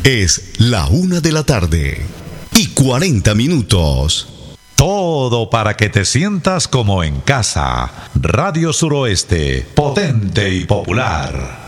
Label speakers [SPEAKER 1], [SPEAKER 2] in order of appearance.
[SPEAKER 1] Es la 1:40 PM.
[SPEAKER 2] Todo para que te sientas como en casa. Radio Suroeste, potente y popular.